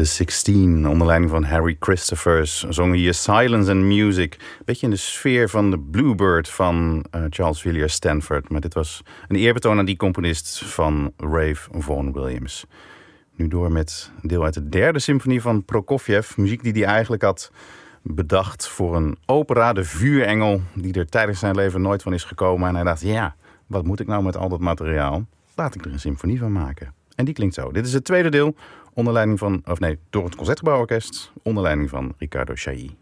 The 16, onder leiding van Harry Christophers, zongen hier Silence and Music. Beetje in de sfeer van de Bluebird van Charles Villiers Stanford. Maar dit was een eerbetoon aan die componist van Ralph Vaughan Williams. Nu door met een deel uit de derde symfonie van Prokofjev. Muziek die hij eigenlijk had bedacht voor een opera, de Vuurengel, die er tijdens zijn leven nooit van is gekomen. En hij dacht, ja, wat moet ik nou met al dat materiaal? Laat ik er een symfonie van maken. En die klinkt zo. Dit is het tweede deel, door het Concertgebouworkest, onder leiding van Riccardo Chailly.